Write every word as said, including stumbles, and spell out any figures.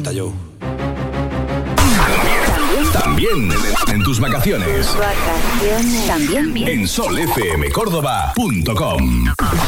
encanta, Joe. También en tus vacaciones. Vacaciones. También en sol f m córdoba punto com.